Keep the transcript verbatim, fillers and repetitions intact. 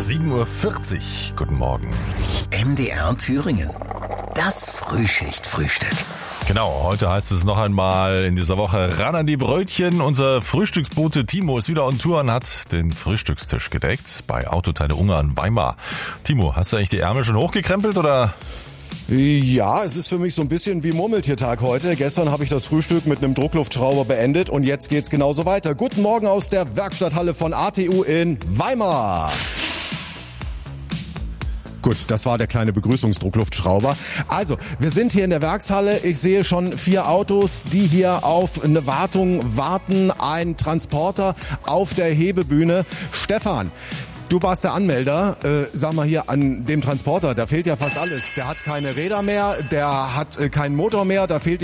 sieben Uhr vierzig. Guten Morgen. M D R Thüringen. Das Frühschicht-Frühstück. Genau, heute heißt es noch einmal in dieser Woche ran an die Brötchen. Unser Frühstücksbote Timo ist wieder on Tour und hat den Frühstückstisch gedeckt bei Autoteile Ungarn Weimar. Timo, hast du eigentlich die Ärmel schon hochgekrempelt oder? Ja, es ist für mich so ein bisschen wie Murmeltiertag heute. Gestern habe ich das Frühstück mit einem Druckluftschrauber beendet und jetzt geht's genauso weiter. Guten Morgen aus der Werkstatthalle von A T U in Weimar. Gut, das war der kleine Begrüßungsdruckluftschrauber. Also, wir sind hier in der Werkshalle. Ich sehe schon vier Autos, die hier auf eine Wartung warten. Ein Transporter auf der Hebebühne. Stefan, du warst der Anmelder. Äh, sag mal hier an dem Transporter, da fehlt ja fast alles. Der hat keine Räder mehr, der hat äh, keinen Motor mehr, da fehlt